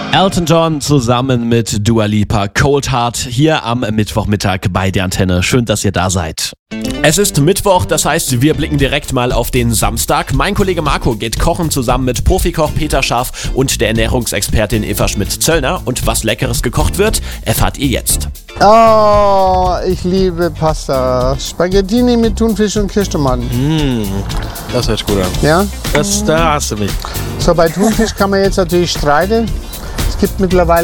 Elton John zusammen mit Dua Lipa, Cold Heart, hier am Mittwochmittag bei der Antenne. Schön, dass ihr da seid. Es ist Mittwoch, das heißt, wir blicken direkt mal auf den Samstag. Mein Kollege Marco geht kochen zusammen mit Profikoch Peter Scharf und der Ernährungsexpertin Eva Schmitz-Zöllner. Und was Leckeres gekocht wird, erfahrt ihr jetzt. Oh, ich liebe Pasta. Spaghettini mit Thunfisch und Kirschtomaten. Das hört sich gut an. Ja? Da hast du mich. So, bei Thunfisch kann man jetzt natürlich streiten. Es gibt mittlerweile